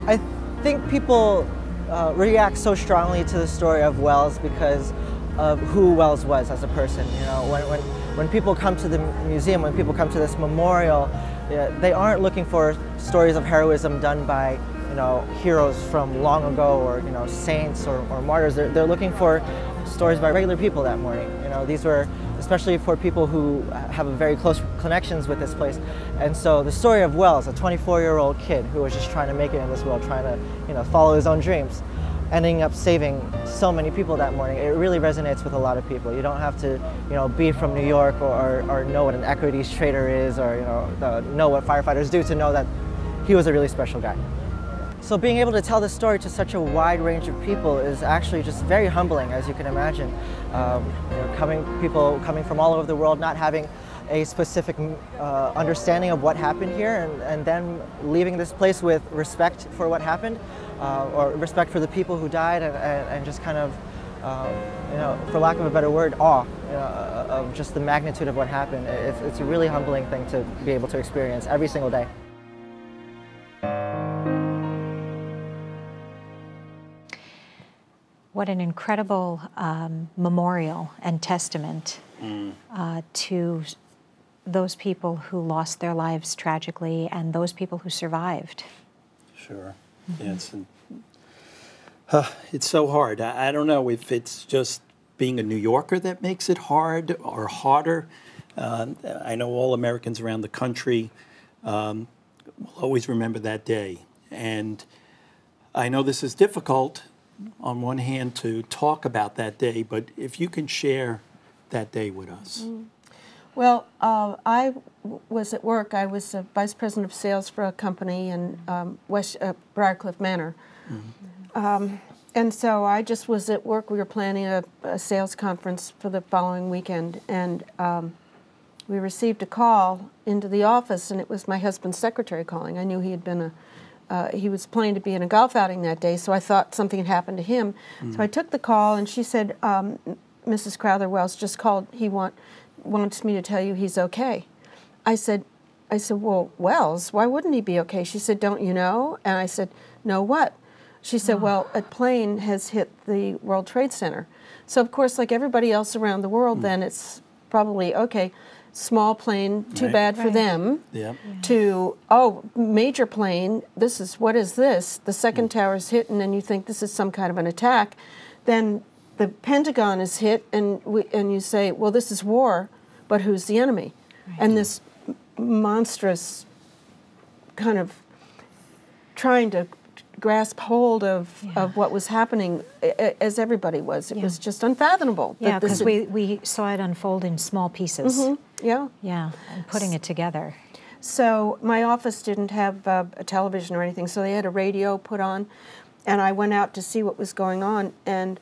I think people react so strongly to the story of Wells because of who Wells was as a person. You know, when people come to the museum, when people come to this memorial, they aren't looking for stories of heroism done by, you know, heroes from long ago, or, you know, saints or martyrs. They're looking for stories by regular people that morning. You know, these were especially for people who have a very close connections with this place. And so the story of Wells, a 24-year-old kid who was just trying to make it in this world, trying to, you know, follow his own dreams, ending up saving so many people that morning, it really resonates with a lot of people. You don't have to, you know, be from New York or know what an equities trader is, or, you know what firefighters do to know that he was a really special guy. So being able to tell this story to such a wide range of people is actually just very humbling, as you can imagine. You know, people coming from all over the world, not having a specific understanding of what happened here, and then leaving this place with respect for what happened, or respect for the people who died, and just kind of, you know, for lack of a better word, awe, you know, of just the magnitude of what happened. It's a really humbling thing to be able to experience every single day. What an incredible memorial and testament to those people who lost their lives tragically and those people who survived. Sure. Yeah, it's so hard. I don't know if it's just being a New Yorker that makes it hard or harder. I know all Americans around the country will always remember that day. And I know this is difficult, on one hand, to talk about that day, but if you can share that day with us. Well, I was at work. I was a vice president of sales for a company in Briarcliff Manor. And so I just was at work. We were planning a sales conference for the following weekend, and we received a call into the office, and it was my husband's secretary calling. I knew he had been he was planning to be in a golf outing that day, so I thought something had happened to him. So I took the call, and she said, Mrs. Crowther Wells just called. He wants me to tell you he's okay. I said, well, Wells, why wouldn't he be okay? She said, don't you know? And I said, no, what? She said, well, a plane has hit the World Trade Center. So, of course, like everybody else around the world, then it's probably, okay, small plane, too bad for them, to, oh, major plane, what is this? The second tower's hit, and then you think this is some kind of an attack. Then the Pentagon is hit, and you say, well, this is war, but who's the enemy? And this monstrous kind of trying to grasp hold of what was happening, as everybody was. It was just unfathomable. Yeah, because we saw it unfold in small pieces. Yeah. Yeah, and putting it together. So my office didn't have a television or anything, so they had a radio put on, and I went out to see what was going on, and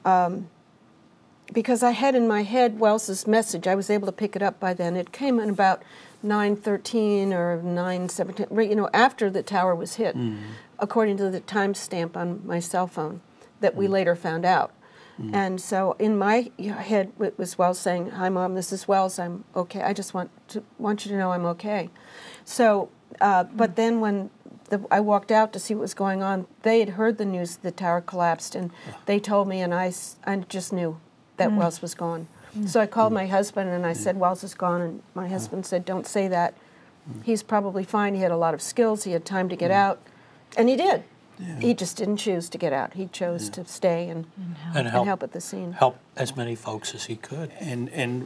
because I had in my head Wells's message, I was able to pick it up by then. It came in about 9:13 or 9:17, you know, after the tower was hit, according to the timestamp on my cell phone that we later found out. And so in my head, it was Wells saying, hi, Mom, this is Wells, I'm okay. I just want you to know I'm okay. So, but then when I walked out to see what was going on, they had heard the news the tower collapsed, and they told me, and I just knew that Wells was gone. So I called my husband, and I said, Wells is gone, and my husband said, don't say that. He's probably fine. He had a lot of skills. He had time to get out, and he did. He just didn't choose to get out. He chose to stay and help at the scene. Help as many folks as he could. And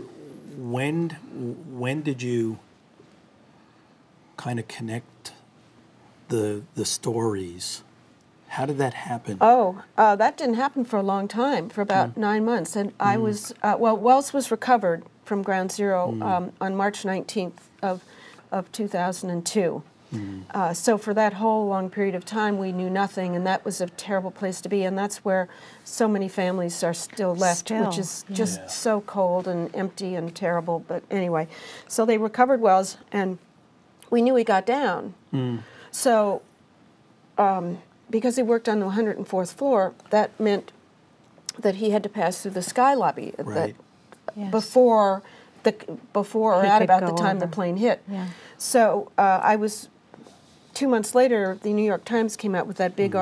when did you kind of connect the stories? How did that happen? Oh, that didn't happen for a long time, for about 9 months. And I was, well, Wells was recovered from Ground Zero on March 19th of 2002. So for that whole long period of time, we knew nothing, and that was a terrible place to be. And that's where so many families are still left, which is just so cold and empty and terrible. But anyway, so they recovered Wells, and we knew he got down. So because he worked on the 104th floor, that meant that he had to pass through the sky lobby before or at about the time the plane hit. So I was 2 months later, the New York Times came out with that big